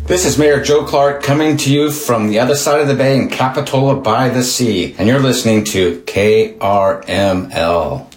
This is Mayor Joe Clark coming to you from the other side of the bay in Capitola by the Sea, and you're listening to KRML.